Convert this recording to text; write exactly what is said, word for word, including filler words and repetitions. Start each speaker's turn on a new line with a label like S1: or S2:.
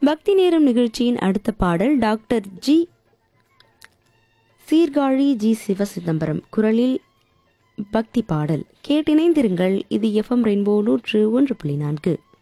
S1: பக்தி நேரம் நிகழ்ச்சியின் அடுத்த பாடல் doctor G Sirkazhi G Sivachidambaram குரலில் பக்தி பாடல் கேட்டிணைந்திருங்கள். இது எஃப்எம் ரெயின்போ நூற்று ஒன்று புள்ளி நான்கு.